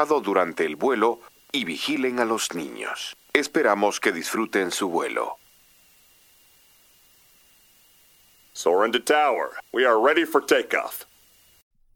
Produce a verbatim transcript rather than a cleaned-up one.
cuidado durante el vuelo y vigilen a los niños. Esperamos que disfruten su vuelo. Soarin' to tower. We are ready for takeoff.